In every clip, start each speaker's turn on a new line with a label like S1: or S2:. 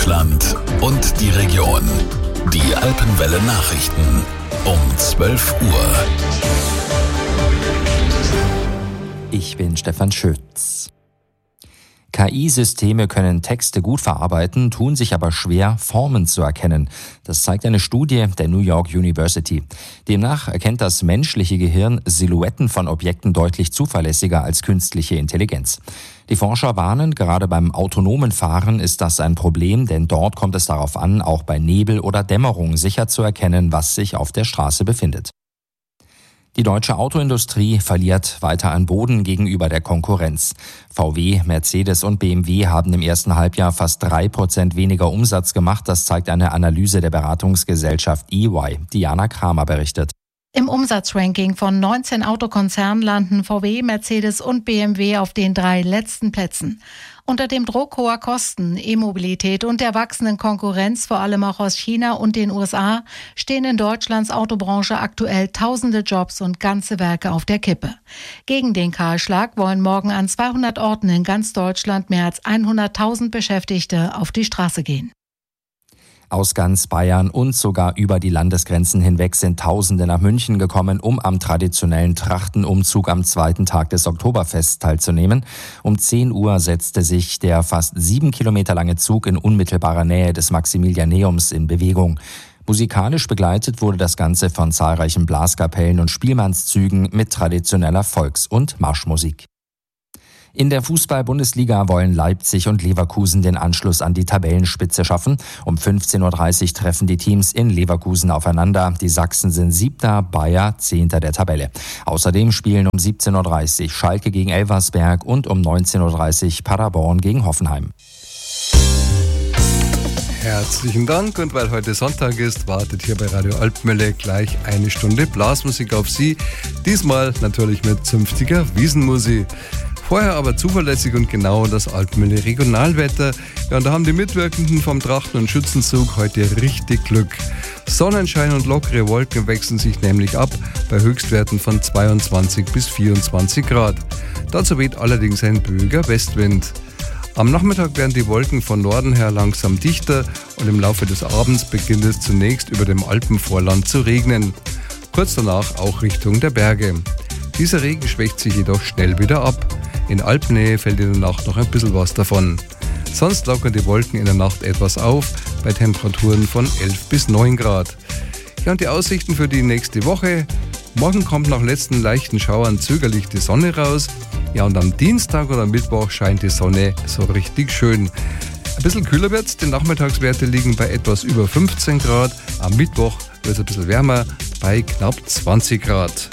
S1: Deutschland und die Region. Die Alpenwelle Nachrichten um 12 Uhr.
S2: Ich bin Stefan Schütz. KI-Systeme können Texte gut verarbeiten, tun sich aber schwer, Formen zu erkennen. Das zeigt eine Studie der New York University. Demnach erkennt das menschliche Gehirn Silhouetten von Objekten deutlich zuverlässiger als künstliche Intelligenz. Die Forscher warnen, gerade beim autonomen Fahren ist das ein Problem, denn dort kommt es darauf an, auch bei Nebel oder Dämmerung sicher zu erkennen, was sich auf der Straße befindet. Die deutsche Autoindustrie verliert weiter an Boden gegenüber der Konkurrenz. VW, Mercedes und BMW haben im ersten Halbjahr fast 3% weniger Umsatz gemacht. Das zeigt eine Analyse der Beratungsgesellschaft EY. Diana Kramer berichtet.
S3: Im Umsatzranking von 19 Autokonzernen landen VW, Mercedes und BMW auf den 3 letzten Plätzen. Unter dem Druck hoher Kosten, E-Mobilität und der wachsenden Konkurrenz, vor allem auch aus China und den USA, stehen in Deutschlands Autobranche aktuell tausende Jobs und ganze Werke auf der Kippe. Gegen den Kahlschlag wollen morgen an 200 Orten in ganz Deutschland mehr als 100.000 Beschäftigte auf die Straße gehen.
S2: Aus ganz Bayern und sogar über die Landesgrenzen hinweg sind Tausende nach München gekommen, um am traditionellen Trachtenumzug am zweiten Tag des Oktoberfests teilzunehmen. Um 10 Uhr setzte sich der fast 7 Kilometer lange Zug in unmittelbarer Nähe des Maximilianeums in Bewegung. Musikalisch begleitet wurde das Ganze von zahlreichen Blaskapellen und Spielmannszügen mit traditioneller Volks- und Marschmusik. In der Fußball-Bundesliga wollen Leipzig und Leverkusen den Anschluss an die Tabellenspitze schaffen. Um 15.30 Uhr treffen die Teams in Leverkusen aufeinander. Die Sachsen sind 7., Bayer 10. der Tabelle. Außerdem spielen um 17.30 Uhr Schalke gegen Elversberg und um 19.30 Uhr Paderborn gegen Hoffenheim.
S4: Herzlichen Dank, und weil heute Sonntag ist, wartet hier bei Radio Alpmölle gleich eine Stunde Blasmusik auf Sie. Diesmal natürlich mit zünftiger Wiesenmusik. Vorher aber zuverlässig und genau das Alpmölle Regionalwetter. Ja, und da haben die Mitwirkenden vom Trachten- und Schützenzug heute richtig Glück. Sonnenschein und lockere Wolken wechseln sich nämlich ab bei Höchstwerten von 22 bis 24 Grad. Dazu weht allerdings ein böiger Westwind. Am Nachmittag werden die Wolken von Norden her langsam dichter und im Laufe des Abends beginnt es zunächst über dem Alpenvorland zu regnen. Kurz danach auch Richtung der Berge. Dieser Regen schwächt sich jedoch schnell wieder ab. In Alpennähe fällt in der Nacht noch ein bisschen was davon. Sonst lockern die Wolken in der Nacht etwas auf, bei Temperaturen von 11 bis 9 Grad. Ja, und die Aussichten für die nächste Woche. Morgen kommt nach letzten leichten Schauern zögerlich die Sonne raus. Ja, und am Dienstag oder Mittwoch scheint die Sonne so richtig schön. Ein bisschen kühler wird's, die Nachmittagswerte liegen bei etwas über 15 Grad. Am Mittwoch wird es ein bisschen wärmer, bei knapp 20 Grad.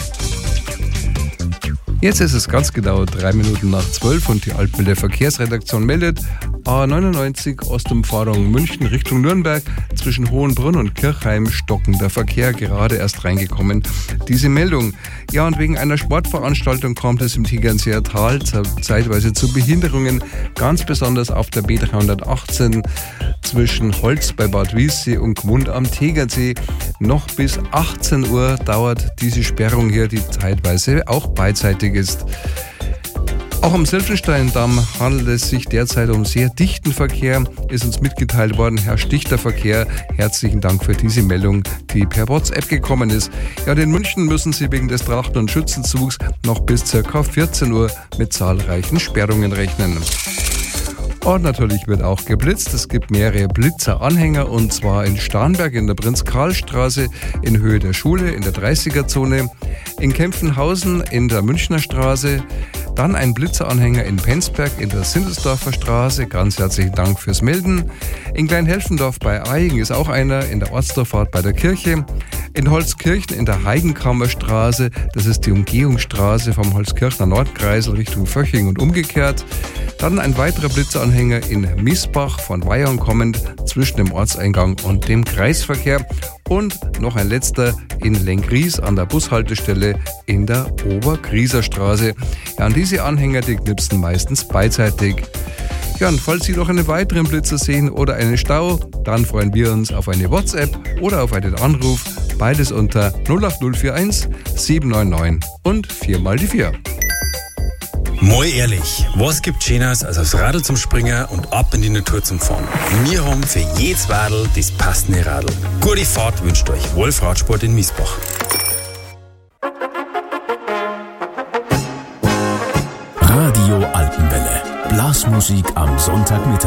S4: Jetzt ist es ganz genau 3 Minuten nach 12 und die Alpmöller Verkehrsredaktion meldet: A99 Ostumfahrung München Richtung Nürnberg, zwischen Hohenbrunn und Kirchheim stockender Verkehr, gerade erst reingekommen, diese Meldung. Ja, und wegen einer Sportveranstaltung kommt es im Tegernseer Tal zeitweise zu Behinderungen, ganz besonders auf der B318 zwischen Holz bei Bad Wiessee und Gmund am Tegernsee. Noch bis 18 Uhr dauert diese Sperrung hier, die zeitweise auch beidseitig ist. Auch am Silfensteindamm handelt es sich derzeit um sehr dichten Verkehr. Ist uns mitgeteilt worden, herrscht dichter Verkehr. Herzlichen Dank für diese Meldung, die per WhatsApp gekommen ist. Ja, in München müssen Sie wegen des Trachten- und Schützenzugs noch bis ca. 14 Uhr mit zahlreichen Sperrungen rechnen. Und natürlich wird auch geblitzt. Es gibt mehrere Blitzeranhänger, und zwar in Starnberg in der Prinz-Karl-Straße in Höhe der Schule in der 30er-Zone, in Kempfenhausen in der Münchner Straße, dann ein Blitzeranhänger in Penzberg in der Sindelsdorfer Straße. Ganz herzlichen Dank fürs Melden. In Kleinhelfendorf bei Eying ist auch einer, in der Ortsdorfahrt bei der Kirche. In Holzkirchen in der Heidenkammerstraße, das ist die Umgehungsstraße vom Holzkirchner Nordkreisel Richtung Vöching und umgekehrt. Dann ein weiterer Blitzeranhänger in Miesbach von Weyern kommend zwischen dem Ortseingang und dem Kreisverkehr. Und noch ein letzter in Lenggries an der Bushaltestelle in der Obergrieserstraße. Ja, und diese Anhänger, die knipsen meistens beidseitig. Ja, und falls Sie noch einen weiteren Blitzer sehen oder einen Stau, dann freuen wir uns auf eine WhatsApp oder auf einen Anruf. Beides unter 08041 799 und 4 mal die 4.
S5: Mal ehrlich, was gibt Schöneres als aufs Radl zum Springen und ab in die Natur zum Fahren? Wir haben für jedes Radl das passende Radl. Gute Fahrt wünscht euch Wolf Radsport in Miesbach.
S1: Radio Alpenwelle. Blasmusik am Sonntagmittag.